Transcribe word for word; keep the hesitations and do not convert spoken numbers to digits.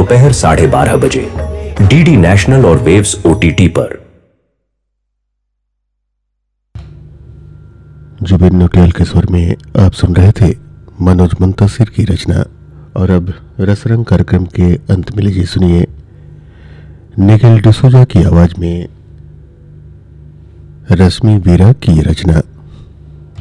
दोपहर साढ़े बारह बजे डीडी नेशनल और वेव्स ओटीटी पर। जुबिन नौटियाल के स्वर में आप सुन रहे थे मनोज मुंतसिर की रचना। और अब रसरंग कार्यक्रम के अंत में लीजिए सुनिए निखिल डिसूजा की आवाज में रश्मि वीरा की रचना।